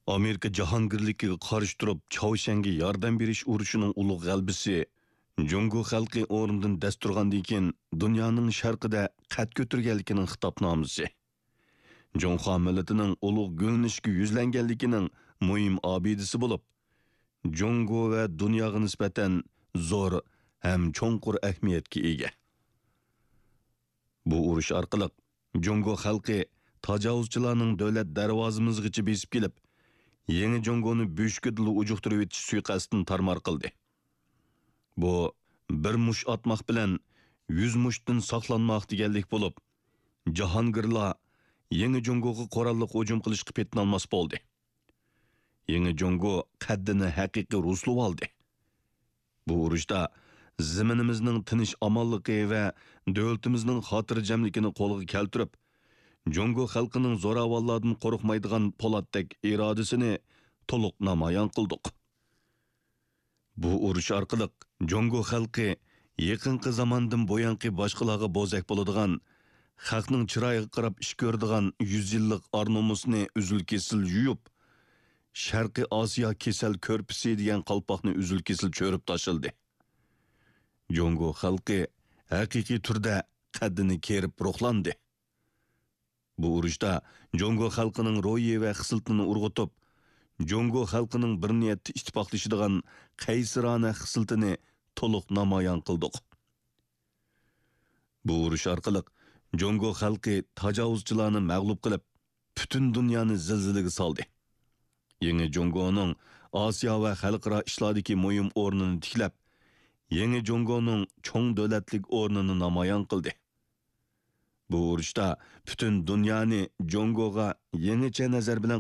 Amerika jahongirligiga qarshi turib Chaushanga yordam berish urushining ulug' g'albisi Jungo xalqi o'rnidan dasturgandan keyin dunyoning sharqida qad ko'targanligining xitobnomasi. Junxo millatining ulug' gulnishga yuzlanganligining muhim obidasi bo'lib, Jungo va dunyoga nisbatan zo'r ham cho'nqur ahamiyatga ega. Bu urush orqali Jungo xalqi tajovuzchilarning davlat darvozamizgacha besib kelib, Yeni Jongoni büyüşküdülü ucuqtırıp etiş suiqasını tarmar qıldı. Bu, bir muş atmaq bilen 100 muştun saqlanmaq deganlik bo'lib, jahongirlar Yeni Jongoga qoralliq hujum qilishga petnolmas bo'ldi. Yeni Jongo qaddini haqiqiy ruslab oldi. Bu urushda zaminimizning tinch amonligi va davlatimizning xotirjamligini qo'lga keltirib, Jongo xalqining zo'ravonlardan qo'rqmaydigan po'latdek irodasini to'liq namoyon qildik. Bu urush orqali Jongo xalqi yaqinqi zamondan bo'yanqi boshqalarga bo'zak bo'ladigan, xalqning chiroyiga qarab ish ko'radigan 100 yillik ar-nomusni uzil-kesil yuyib, Sharqiy Osiyo kesal ko'rpisi degan qalpoqni uzil-kesil cho'rib tashildi. Jongo xalqi haqiqiy turda qaddini kerib ruhlandi. Bu urushda Jongo xalqining ro'yi va xisiltini urg'utib, Jongo xalqining bir niyatda ittifoqlashadigan qaysirona xisiltini to'liq namoyon qildik. Bu urush orqali Jongo xalqi tajovuzchilarni mag'lub qilib, butun dunyoni zilzilaga soldi. Yangi Jongoning Osiyo va xalqaro ishlardagi muhim o'rnini tiklab, Yangi Jongoning cho'ng davlatlik o'rnini namoyon qildi. Bu urushda butun dunyoni Jongoga yangicha nazar bilan